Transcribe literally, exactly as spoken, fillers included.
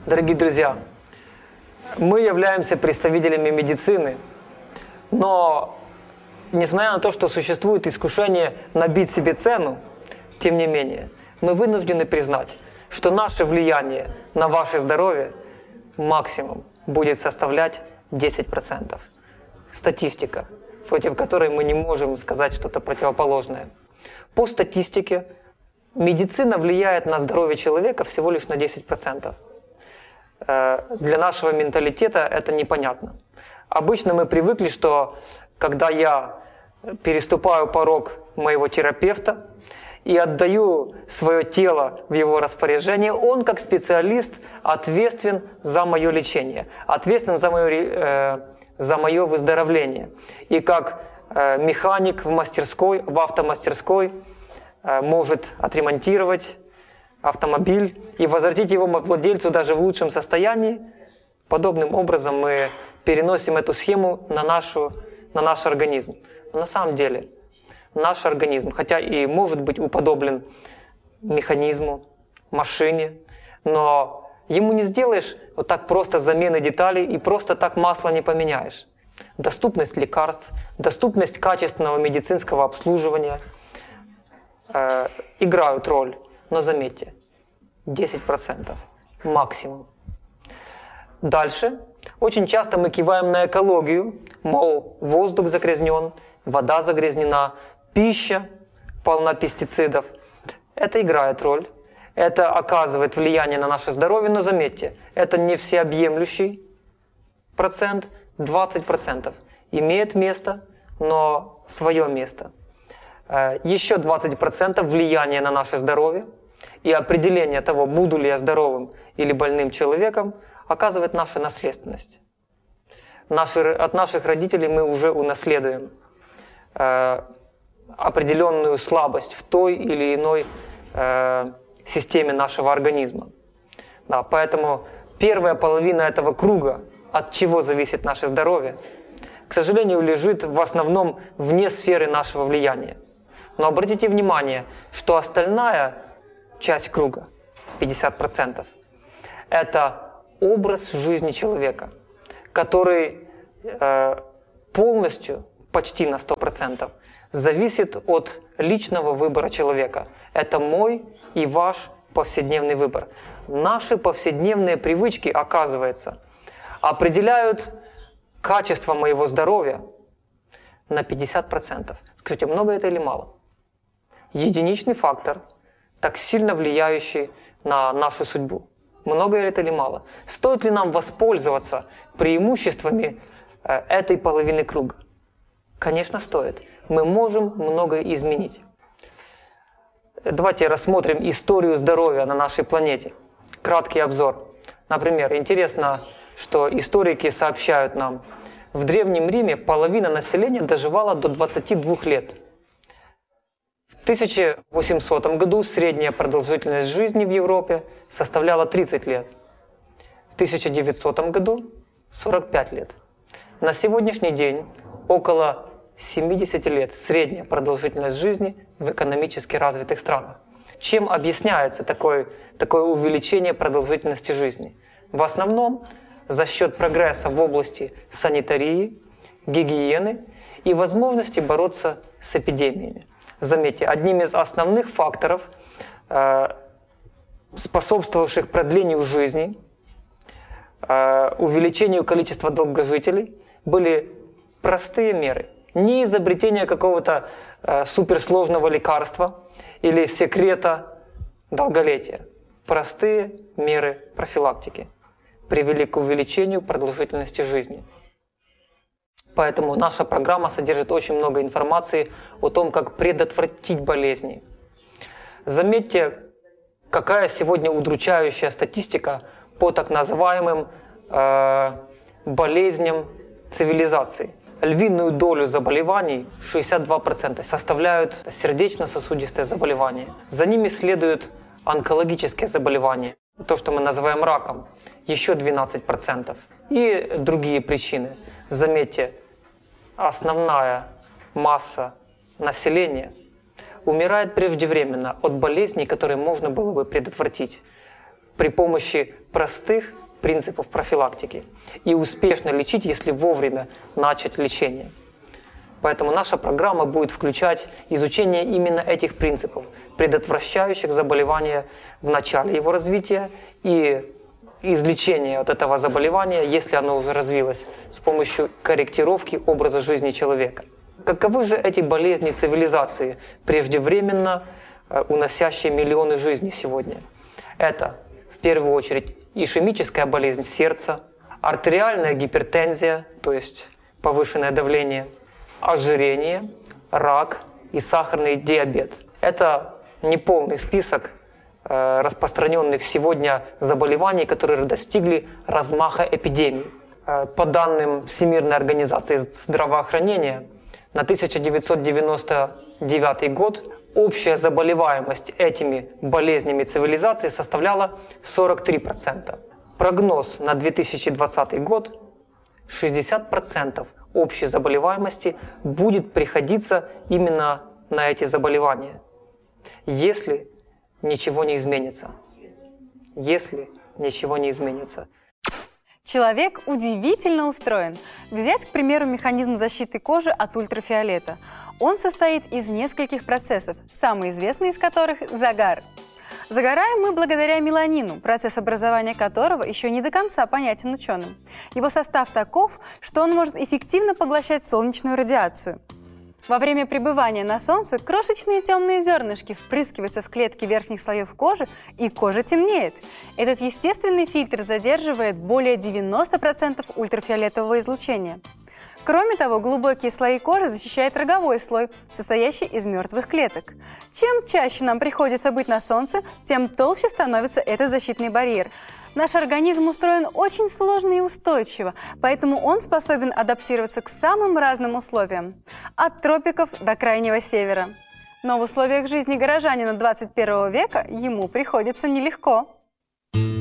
Дорогие друзья, мы являемся представителями медицины, но несмотря на то, что существует искушение набить себе цену, тем не менее, мы вынуждены признать, что наше влияние на ваше здоровье максимум будет составлять десять процентов. Статистика, против которой мы не можем сказать что-то противоположное. По статистике, медицина влияет на здоровье человека всего лишь на десять процентов. Для нашего менталитета это непонятно. Обычно мы привыкли, что когда я переступаю порог моего терапевта и отдаю свое тело в его распоряжение, он как специалист ответственен за мое лечение, ответственен за мое, э, за мое выздоровление. И как э, механик в мастерской, в автомастерской э, может отремонтировать автомобиль и возвратить его владельцу даже в лучшем состоянии, подобным образом мы переносим эту схему на, нашу, на наш организм. Но на самом деле наш организм, хотя и может быть уподоблен механизму, машине, но ему не сделаешь вот так просто замены деталей и просто так масло не поменяешь. Доступность лекарств, доступность качественного медицинского обслуживания э, играют роль. Но заметьте, десять процентов максимум. Дальше. Очень часто мы киваем на экологию, мол, воздух загрязнен, вода загрязнена, пища полна пестицидов. Это играет роль, это оказывает влияние на наше здоровье, но заметьте, это не всеобъемлющий процент, двадцать процентов имеет место, но свое место. Еще двадцать процентов влияния на наше здоровье и определение того, буду ли я здоровым или больным человеком, оказывает наша наследственность. Наши, от наших родителей мы уже унаследуем э, определенную слабость в той или иной э, системе нашего организма. Да, поэтому первая половина этого круга, от чего зависит наше здоровье, к сожалению, лежит в основном вне сферы нашего влияния. Но обратите внимание, что остальная часть круга, пятьдесят процентов, это образ жизни человека, который э, полностью, почти на сто процентов, зависит от личного выбора человека. Это мой и ваш повседневный выбор. Наши повседневные привычки, оказывается, определяют качество моего здоровья на пятьдесят процентов. Скажите, много это или мало? Единичный фактор, так сильно влияющий на нашу судьбу. Много ли это или мало? Стоит ли нам воспользоваться преимуществами этой половины круга? Конечно, стоит. Мы можем многое изменить. Давайте рассмотрим историю здоровья на нашей планете. Краткий обзор. Например, интересно, что историки сообщают нам, в Древнем Риме половина населения доживала до двадцати двух лет. В тысяча восьмисотом году средняя продолжительность жизни в Европе составляла тридцать лет. В тысяча девятисотом году сорок пять лет. На сегодняшний день около семьдесят лет средняя продолжительность жизни в экономически развитых странах. Чем объясняется такое, такое увеличение продолжительности жизни? В основном за счет прогресса в области санитарии, гигиены и возможности бороться с эпидемиями. Заметьте, одним из основных факторов, способствовавших продлению жизни, увеличению количества долгожителей, были простые меры. Не изобретение какого-то суперсложного лекарства или секрета долголетия. Простые меры профилактики привели к увеличению продолжительности жизни. Поэтому наша программа содержит очень много информации о том, как предотвратить болезни. Заметьте, какая сегодня удручающая статистика по так называемым э, болезням цивилизации. Львиную долю заболеваний, шестьдесят два процента, составляют сердечно-сосудистые заболевания. За ними следуют онкологические заболевания, то, что мы называем раком, еще двенадцать процентов. И другие причины. Заметьте, основная масса населения умирает преждевременно от болезней, которые можно было бы предотвратить. при помощи простых принципов профилактики и успешно лечить, если вовремя начать лечение. Поэтому наша программа будет включать изучение именно этих принципов, предотвращающих заболевание в начале его развития и излечение от этого заболевания, если оно уже развилось, с помощью корректировки образа жизни человека. Каковы же эти болезни цивилизации, преждевременно уносящие миллионы жизней сегодня? Это, в первую очередь, ишемическая болезнь сердца, артериальная гипертензия, то есть повышенное давление, ожирение, рак и сахарный диабет. Это неполный список э, распространенных сегодня заболеваний, которые достигли размаха эпидемии. Э, по данным Всемирной организации здравоохранения, на тысяча девятьсот девяносто девятый год общая заболеваемость этими болезнями цивилизации составляла сорок три процента. Прогноз на две тысячи двадцатый год – шестьдесят процентов общей заболеваемости будет приходиться именно на эти заболевания, если ничего не изменится. Если ничего не изменится. Человек удивительно устроен. Взять, к примеру, механизм защиты кожи от ультрафиолета. Он состоит из нескольких процессов, самый известный из которых – загар. Загораем мы благодаря меланину, процесс образования которого еще не до конца понятен ученым. Его состав таков, что он может эффективно поглощать солнечную радиацию. Во время пребывания на солнце крошечные темные зернышки впрыскиваются в клетки верхних слоев кожи, и кожа темнеет. Этот естественный фильтр задерживает более девяноста процентов ультрафиолетового излучения. Кроме того, глубокие слои кожи защищает роговой слой, состоящий из мертвых клеток. Чем чаще нам приходится быть на солнце, тем толще становится этот защитный барьер. Наш организм устроен очень сложно и устойчиво, поэтому он способен адаптироваться к самым разным условиям, от тропиков до крайнего севера. Но в условиях жизни горожанина двадцать первого века ему приходится нелегко.